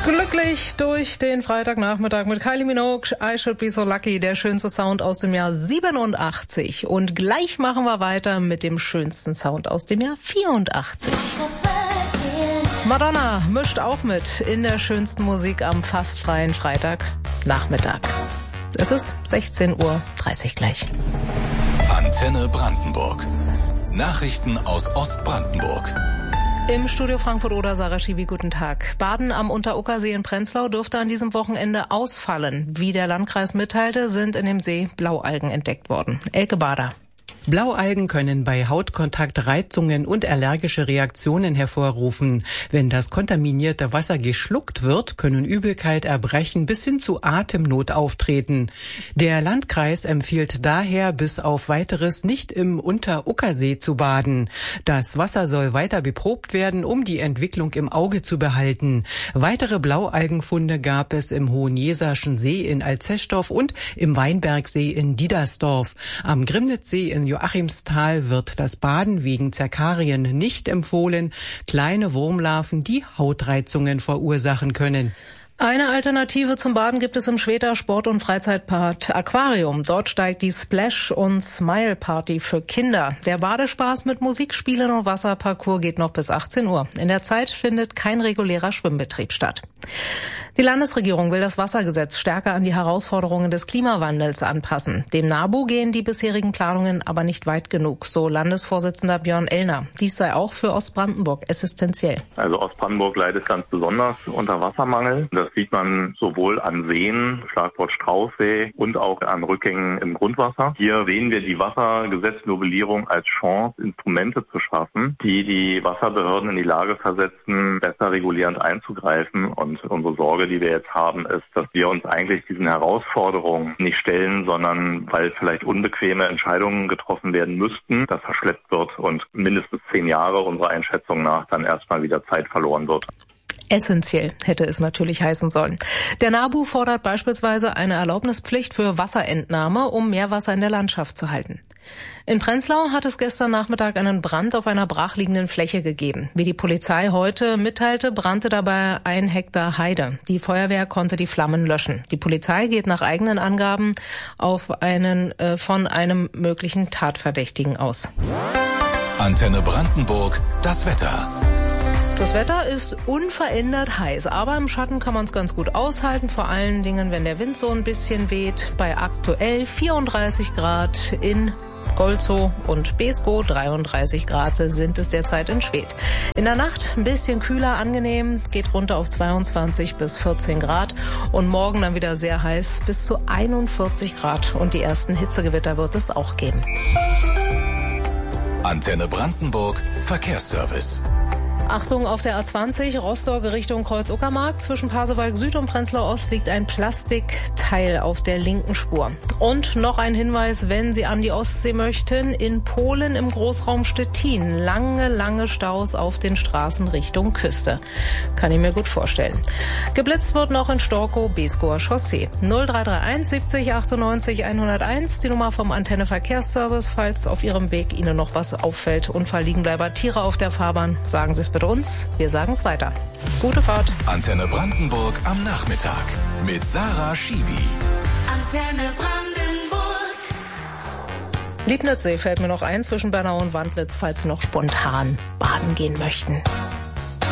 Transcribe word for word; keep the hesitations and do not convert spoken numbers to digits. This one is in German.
Glücklich durch den Freitagnachmittag mit Kylie Minogue, I Should Be So Lucky, der schönste Sound aus dem Jahr siebenundachtzig. Und gleich machen wir weiter mit dem schönsten Sound aus dem Jahr vierundachtzig. Madonna mischt auch mit in der schönsten Musik am fast freien Freitagnachmittag. Es ist sechzehn Uhr dreißig gleich. Antenne Brandenburg. Nachrichten aus Ostbrandenburg. Im Studio Frankfurt-Oder, Sarah Schiwi, guten Tag. Baden am Unteruckersee in Prenzlau dürfte an diesem Wochenende ausfallen. Wie der Landkreis mitteilte, sind in dem See Blaualgen entdeckt worden. Elke Bader. Blaualgen können bei Hautkontakt Reizungen und allergische Reaktionen hervorrufen. Wenn das kontaminierte Wasser geschluckt wird, können Übelkeit, Erbrechen bis hin zu Atemnot auftreten. Der Landkreis empfiehlt daher, bis auf Weiteres nicht im Unteruckersee zu baden. Das Wasser soll weiter beprobt werden, um die Entwicklung im Auge zu behalten. Weitere Blaualgenfunde gab es im Hohenjeserschen See in Alzestorf und im Weinbergsee in Diedersdorf. Am Grimnitzsee in Joachimsthal wird das Baden wegen Zerkarien nicht empfohlen. Kleine Wurmlarven, die Hautreizungen verursachen können. Eine Alternative zum Baden gibt es im Schwedter Sport- und Freizeitpark Aquarium. Dort steigt die Splash- und Smile-Party für Kinder. Der Badespaß mit Musik, Spielen und Wasserparcours geht noch bis achtzehn Uhr. In der Zeit findet kein regulärer Schwimmbetrieb statt. Die Landesregierung will das Wassergesetz stärker an die Herausforderungen des Klimawandels anpassen. Dem NABU gehen die bisherigen Planungen aber nicht weit genug, so Landesvorsitzender Björn Ellner. Dies sei auch für Ostbrandenburg existenziell. Also Ostbrandenburg leidet ganz besonders unter Wassermangel. Das sieht man sowohl an Seen, Schlagwort Straußsee, und auch an Rückgängen im Grundwasser. Hier sehen wir die Wassergesetznovellierung als Chance, Instrumente zu schaffen, die die Wasserbehörden in die Lage versetzen, besser regulierend einzugreifen. Und unsere Sorge, die wir jetzt haben, ist, dass wir uns eigentlich diesen Herausforderungen nicht stellen, sondern weil vielleicht unbequeme Entscheidungen getroffen werden müssten, das verschleppt wird und mindestens zehn Jahre unserer Einschätzung nach dann erstmal wieder Zeit verloren wird. Essentiell hätte es natürlich heißen sollen. Der NABU fordert beispielsweise eine Erlaubnispflicht für Wasserentnahme, um Meerwasser in der Landschaft zu halten. In Prenzlau hat es gestern Nachmittag einen Brand auf einer brachliegenden Fläche gegeben. Wie die Polizei heute mitteilte, brannte dabei ein Hektar Heide. Die Feuerwehr konnte die Flammen löschen. Die Polizei geht nach eigenen Angaben auf einen äh, von einem möglichen Tatverdächtigen aus. Antenne Brandenburg, das Wetter. Das Wetter ist unverändert heiß, aber im Schatten kann man es ganz gut aushalten, vor allen Dingen, wenn der Wind so ein bisschen weht. Bei aktuell vierunddreißig Grad in Golzow und Beeskow, dreiunddreißig Grad sind es derzeit in Schwedt. In der Nacht ein bisschen kühler, angenehm, geht runter auf zweiundzwanzig bis vierzehn Grad und morgen dann wieder sehr heiß, bis zu einundvierzig Grad, und die ersten Hitzegewitter wird es auch geben. Antenne Brandenburg, Verkehrsservice. Achtung, auf der A zwanzig, Rostock Richtung Kreuz-Uckermark. Zwischen Pasewalk Süd und Prenzlau Ost liegt ein Plastikteil auf der linken Spur. Und noch ein Hinweis, wenn Sie an die Ostsee möchten, in Polen im Großraum Stettin lange, lange Staus auf den Straßen Richtung Küste. Kann ich mir gut vorstellen. Geblitzt wird noch in Storkow, Beeskower Chaussee. null drei drei eins siebzig achtundneunzig hunderteins, die Nummer vom Antenne Verkehrsservice. Falls auf Ihrem Weg Ihnen noch was auffällt, Unfallliegenbleiber, Tiere auf der Fahrbahn, sagen Sie es bitte uns. Wir sagen es weiter. Gute Fahrt. Antenne Brandenburg am Nachmittag mit Sarah Schiwi. Antenne Brandenburg. Liebnitzsee fällt mir noch ein zwischen Bernau und Wandlitz, falls Sie noch spontan baden gehen möchten.